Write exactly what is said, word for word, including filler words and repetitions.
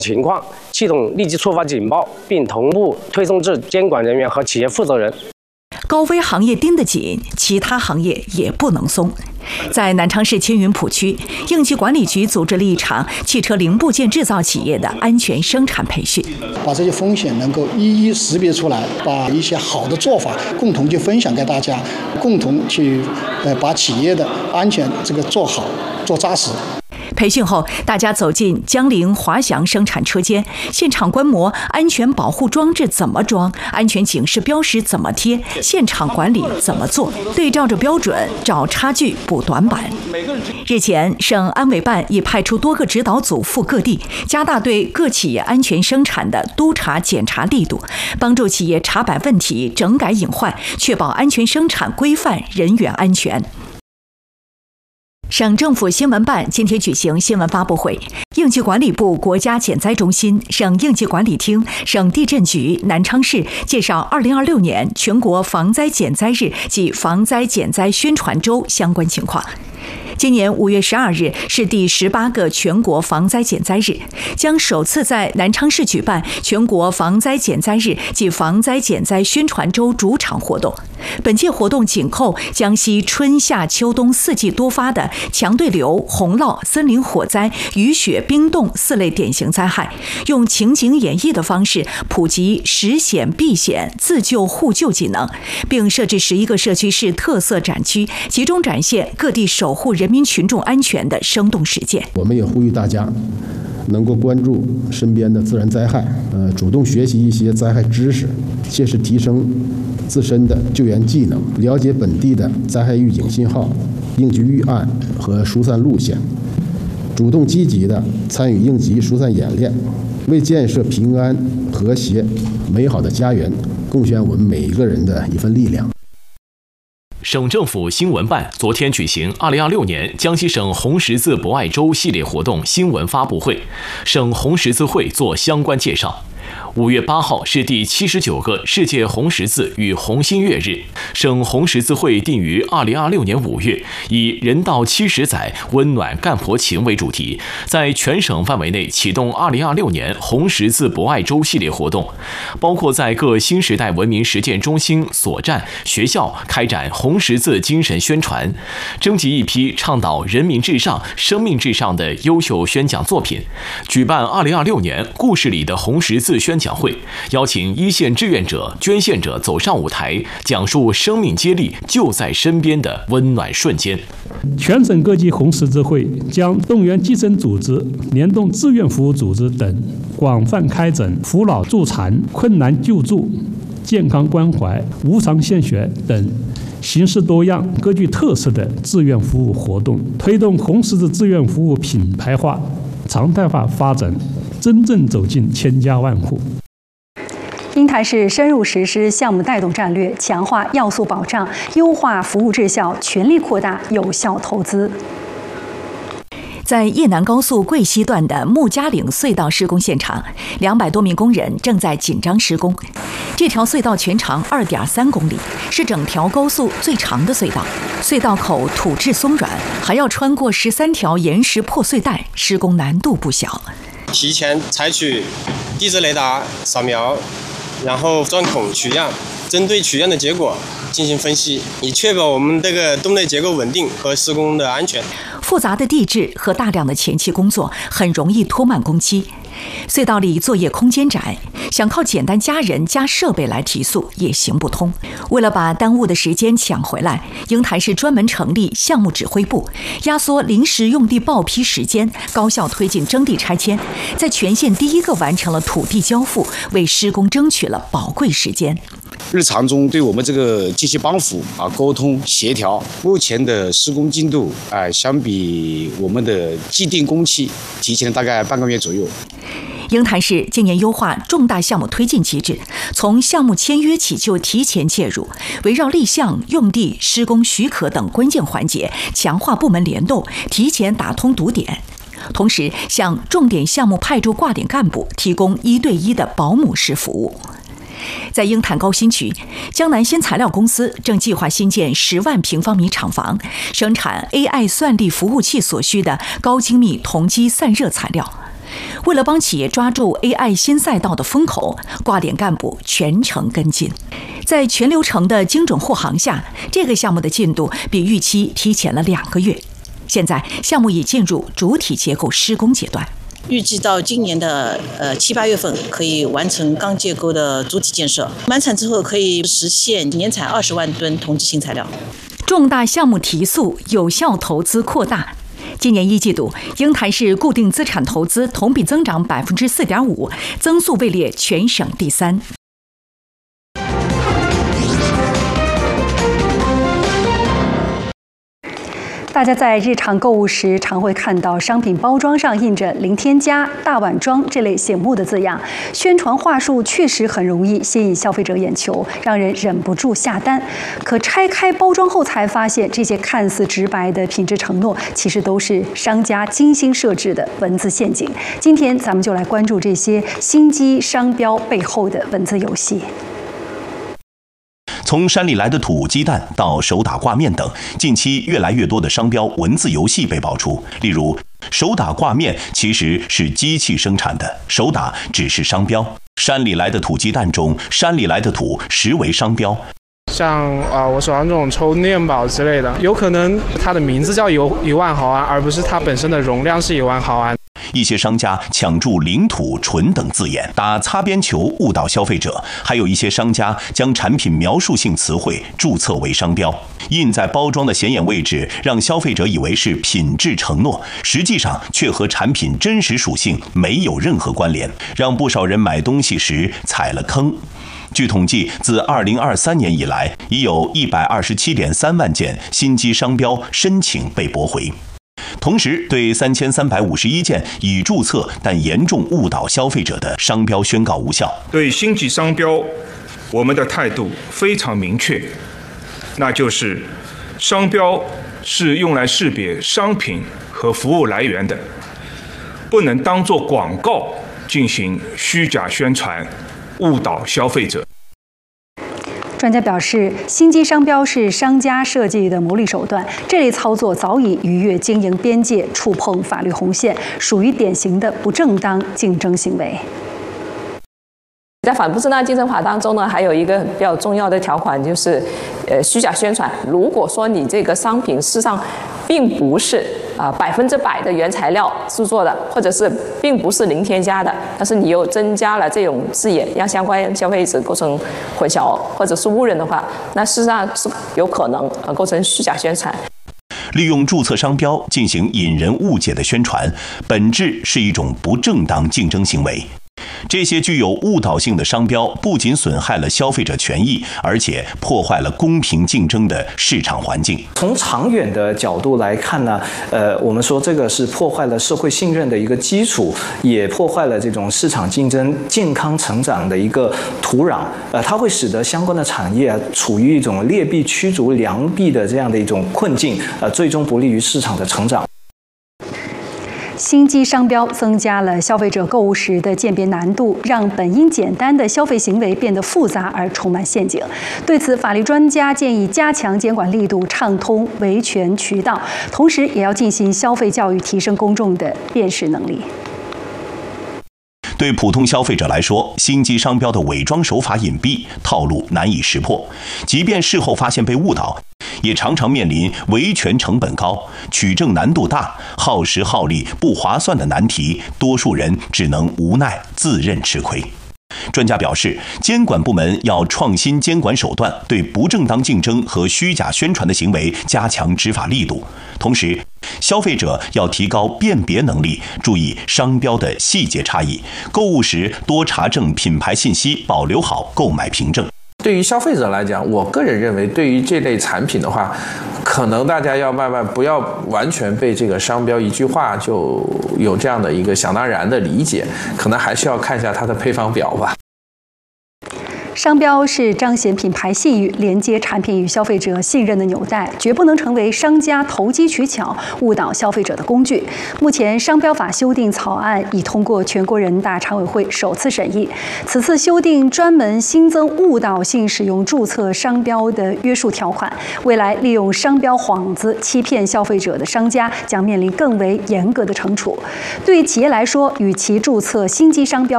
情况，系统立即触发警报，并同步推送至监管人员和企业负责人。 高危行业盯得紧，其他行业也不能松。在南昌市青云浦区，应急管理局组织了一场汽车零部件制造企业的安全生产培训， 把这些风险能够一一识别出来，把一些好的做法共同去分享给大家，共同去呃把企业的安全这个做好做扎实。 培训后，大家走进江铃华翔生产车间，现场观摩安全保护装置怎么装，安全警示标识怎么贴，现场管理怎么做，对照着标准找差距补短板。日前，省安委办已派出多个指导组赴各地，加大对各企业安全生产的督查检查力度，帮助企业查摆问题、整改隐患，确保安全生产规范、人员安全。省政府新闻办今天举行新闻发布会，应急管理部国家减灾中心、省应急管理厅、省地震局、南昌市介绍二零二六年全国防灾减灾日及防灾减灾宣传周相关情况。今年五月十二日是第十八个全国防灾减灾日，将首次在南昌市举办全国防灾减灾日及防灾减灾宣传周主场活动。本届活动紧扣江西春夏秋冬四季多发的强对流、洪涝、森林火灾、雨雪冰冻四类典型灾害，用情景演绎的方式普及识险避险、自救互救技能，并设置十一个社区市特色展区，集中展现各地守护人民群众安全的生动实践。 我们也呼吁大家能够关注身边的自然灾害，呃，主动学习一些灾害知识，切实提升自身的救援技能，了解本地的灾害预警信号、应急预案和疏散路线，主动积极地参与应急疏散演练，为建设平安、和谐、美好的家园贡献我们每一个人的一份力量。 省政府新闻办昨天举行二零二六年江西省红十字博爱周系列活动新闻发布会，省红十字会做相关介绍。五月八号是第七十九个世界红十字与红新月日。省红十字会定于二零二六年五月，以“人道七十载，温暖干婆情”为主题，在全省范围内启动二零二六年红十字博爱周系列活动，包括在各新时代文明实践中心、所站、学校开展红十字精神宣传，征集一批倡导人民至上、生命至上的优秀宣讲作品，举办二零二六年故事里的红十字宣讲会，邀请一线志愿者、捐献者走上舞台，讲述生命接力就在身边的温暖瞬间。 全省各级红十字会将动员基层组织、联动志愿服务组织等，广泛开展扶老助残、困难救助、健康关怀、无偿献血等形式多样、各具特色的志愿服务活动，推动红十字志愿服务品牌化、常态化发展，真正走进千家万户。 鹰潭市深入实施项目带动战略，强化要素保障，优化服务质效，全力扩大有效投资。 在叶南高速桂西段的木家岭隧道施工现场，两百多名工人正在紧张施工。这条隧道全长二点三公里，是整条高速最长的隧道。隧道口土质松软，还要穿过十三条岩石破碎带，施工难度不小。 提前采取地质雷达扫描，然后钻孔取样，针对取样的结果进行分析，以确保我们这个洞内结构稳定和施工的安全。 复杂的地质和大量的前期工作很容易拖慢工期。隧道里作业空间窄，想靠简单加人加设备来提速也行不通。为了把耽误的时间抢回来，鹰潭市专门成立项目指挥部，压缩临时用地报批时间，高效推进征地拆迁，在全县第一个完成了土地交付，为施工争取了宝贵时间。 日常中对我们这个进行帮扶啊、沟通协调，目前的施工进度啊、呃，相比我们的既定工期提前了大概半个月左右。 鹰潭市今年优化重大项目推进机制，从项目签约起就提前介入，围绕立项、用地、施工许可等关键环节，强化部门联动，提前打通堵点。同时，向重点项目派驻挂点干部提供一对一的保姆式服务。在鹰潭高新区，江南新材料公司正计划新建十万平方米厂房，生产 A I 算力服务器所需的高精密铜基散热材料。 为了帮企业抓住 A I 新赛道的风口，挂点干部全程跟进。在全流程的精准护航下，这个项目的进度比预期提前了两个月。现在项目已进入主体结构施工阶段。 预计到今年的呃七八月份可以完成钢结构的主体建设，满产之后可以实现年产二十万吨同质性材料。 重大项目提速，有效投资扩大。今年一季度，鹰潭市固定资产投资同比增长百分之四点五，增速位列全省第三。 大家在日常购物时常会看到商品包装上印着“零添加”“大碗装”这类醒目的字样，宣传话术确实很容易吸引消费者眼球，让人忍不住下单。可拆开包装后才发现，这些看似直白的品质承诺，其实都是商家精心设置的文字陷阱。今天咱们就来关注这些心机商标背后的文字游戏。 从山里来的土鸡蛋到手打挂面等，近期越来越多的商标文字游戏被爆出。例如，手打挂面其实是机器生产的，手打只是商标。山里来的土鸡蛋中，山里来的土实为商标。 像啊、呃，我手上这种抽链宝之类的，有可能它的名字叫一一万毫安，而不是它本身的容量是一万毫安。 一些商家抢注领土、纯等字眼，打擦边球误导消费者；还有一些商家将产品描述性词汇注册为商标，印在包装的显眼位置，让消费者以为是品质承诺，实际上却和产品真实属性没有任何关联，让不少人买东西时踩了坑。据统计，自二零二三年以来，已有一百二十七点三万件新机商标申请被驳回。同时，对三千三百五十一件已注册但严重误导消费者的商标宣告无效。 对星级商标，我们的态度非常明确，那就是商标是用来识别商品和服务来源的，不能当作广告进行虚假宣传，误导消费者。 专家表示，新机商标是商家设计的牟利手段，这类操作早已逾越经营边界，触碰法律红线，属于典型的不正当竞争行为。 在反不正当竞争法当中呢，还有一个比较重要的条款，就是呃虚假宣传。如果说你这个商品事实上并不是啊百分之百的原材料制作的，或者是并不是零添加的，但是你又增加了这种字眼，让相关消费者构成混淆或者是误认的话，那事实上是有可能呃构成虚假宣传。 利用注册商标进行引人误解的宣传，本质是一种不正当竞争行为。这些具有误导性的商标不仅损害了消费者权益，而且破坏了公平竞争的市场环境。 从长远的角度来看呢，呃，我们说这个是破坏了社会信任的一个基础，也破坏了这种市场竞争健康成长的一个土壤。呃，它会使得相关的产业啊处于一种劣币驱逐良币的这样的一种困境，呃，最终不利于市场的成长。 新机商标增加了消费者购物时的鉴别难度，让本应简单的消费行为变得复杂而充满陷阱。对此，法律专家建议加强监管力度，畅通维权渠道，同时也要进行消费教育，提升公众的辨识能力。 对普通消费者来说，新机商标的伪装手法隐蔽，套路难以识破，即便事后发现被误导，也常常面临维权成本高、取证难度大、耗时耗力不划算的难题，多数人只能无奈自认吃亏。专家表示，监管部门要创新监管手段，对不正当竞争和虚假宣传的行为加强执法力度。同时，消费者要提高辨别能力，注意商标的细节差异，购物时多查证品牌信息，保留好购买凭证。 对于消费者来讲，我个人认为，对于这类产品的话，可能大家要慢慢不要完全被这个商标一句话就有这样的一个想当然的理解，可能还是要看一下它的配方表吧。 商标是彰显品牌信誉、连接产品与消费者信任的纽带，绝不能成为商家投机取巧、误导消费者的工具。目前，商标法修订草案已通过全国人大常委会首次审议。此次修订专门新增误导性使用注册商标的约束条款，未来利用商标幌子欺骗消费者的商家将面临更为严格的惩处。对企业来说，与其注册星级商标